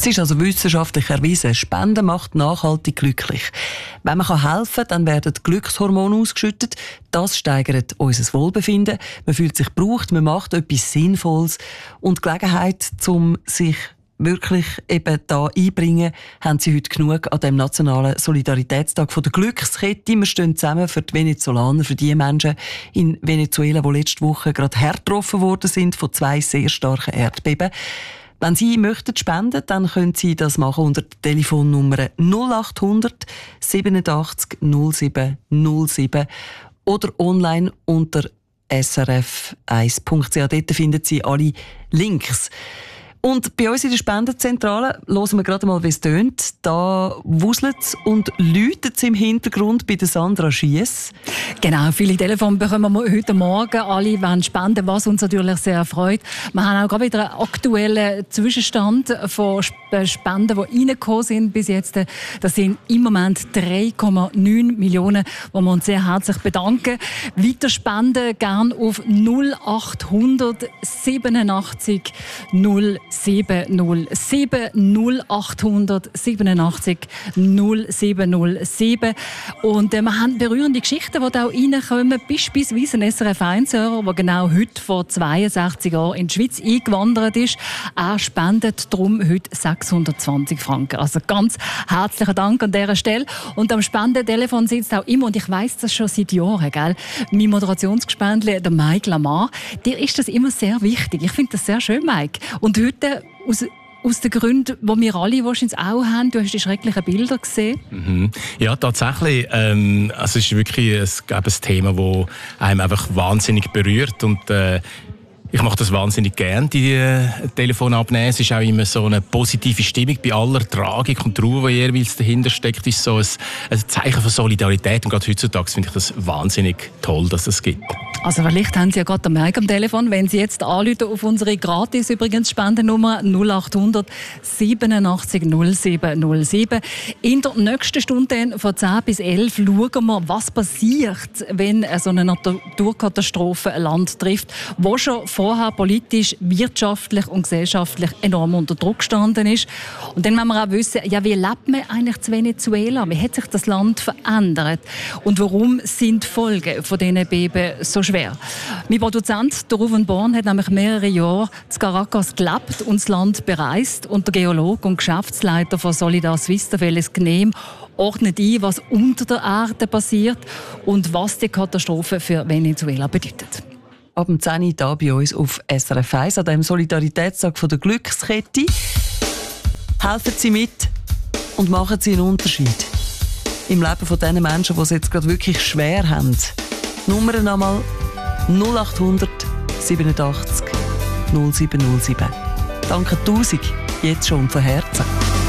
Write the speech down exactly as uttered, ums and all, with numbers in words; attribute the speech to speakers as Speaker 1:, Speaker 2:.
Speaker 1: Es ist also wissenschaftlich erwiesen, Spenden macht nachhaltig glücklich. Wenn man helfen kann, dann werden Glückshormone ausgeschüttet. Das steigert unser Wohlbefinden. Man fühlt sich gebraucht, man macht etwas Sinnvolles. Und die Gelegenheit, um sich wirklich eben da einbringen, haben sie heute genug an dem nationalen Solidaritätstag von der Glückskette. Wir stehen zusammen für die Venezolaner, für die Menschen in Venezuela, die letzte Woche gerade hart getroffen worden sind von zwei sehr starken Erdbeben. Wenn Sie möchten spenden, dann können Sie das machen unter der Telefonnummer null acht hundert siebenundachtzig null sieben null sieben oder online unter s r f eins punkt c h. Dort finden Sie alle Links. Und bei uns in der Spendenzentrale hören wir gerade mal, wie es tönt. Da wuselt es und läutet es im Hintergrund bei der Sandra Schiess.
Speaker 2: Genau, viele Telefone bekommen wir heute Morgen. Alle wollen spenden, was uns natürlich sehr freut. Wir haben auch gerade wieder einen aktuellen Zwischenstand von Spenden, die reingekommen sind bis jetzt. Das sind im Moment drei Komma neun Millionen, wo wir uns sehr herzlich bedanken. Weiter spenden gerne auf null acht hundert siebenundachtzig null sieben null sieben null acht hundert siebenundachtzig null sieben null sieben. Und äh, wir haben berührende Geschichten, die da auch reinkommen. Beispielsweise ein S R F eins-Hörer, der genau heute vor zweiundsechzig Jahren in die Schweiz eingewandert ist. Er spendet darum heute sechshundertzwanzig Franken. Also ganz herzlichen Dank an dieser Stelle. Und am Spendentelefon sitzt auch immer, und ich weiss das schon seit Jahren, gell? Mein Moderationsgespendli, der Mike Lamar, dir ist das immer sehr wichtig. Ich finde das sehr schön, Mike. Und heute aus, aus den Gründen, die wir alle wahrscheinlich auch haben. Du hast die schrecklichen Bilder gesehen.
Speaker 3: Mhm. Ja, tatsächlich. Ähm, also es ist wirklich ein, ein Thema, das einem einfach wahnsinnig berührt. Und äh, ich mache das wahnsinnig gerne, die äh, Telefone abnehmen. Es ist auch immer so eine positive Stimmung bei aller Tragik und Trauer, die jeweils dahinter steckt. Es ist so ein, ein Zeichen von Solidarität. Und gerade heutzutage finde ich das wahnsinnig toll, dass es das gibt.
Speaker 2: Also vielleicht haben Sie ja gerade den Mike am Telefon, wenn Sie jetzt anrufen auf unsere gratis übrigens Spendennummer null acht hundert siebenundachtzig null sieben null sieben. In der nächsten Stunde von zehn bis elf schauen wir, was passiert, wenn so eine Naturkatastrophe ein Land trifft, wo schon vorher politisch, wirtschaftlich und gesellschaftlich enorm unter Druck gestanden ist. Und dann wollen wir auch wissen, ja, wie lebt man eigentlich in Venezuela? Wie hat sich das Land verändert? Und warum sind die Folgen von diesen Beben so schwer? Mein Produzent, der Ruven Born, hat nämlich mehrere Jahre in Caracas gelebt und das Land bereist. Und der Geologe und Geschäftsleiter von Solidar Suisse, der Felix Gnehm, ordnet ein, was unter der Erde passiert und was die Katastrophe für Venezuela bedeutet.
Speaker 1: Ab dem zehn Uhr hier bei uns auf S R F eins an dem Solidaritätstag von der Glückskette. Helfen Sie mit und machen Sie einen Unterschied im Leben von den Menschen, die es jetzt gerade wirklich schwer haben. Nummer einmal null acht hundert siebenundachtzig null sieben null sieben. Danke tausend, jetzt schon von Herzen.